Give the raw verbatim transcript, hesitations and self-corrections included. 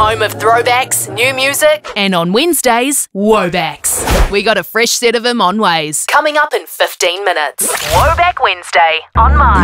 home of throwbacks, new music, and on Wednesdays, woebacks. We got a fresh set of them on Waze. Coming up in fifteen minutes. Woeback Wednesday on Mine.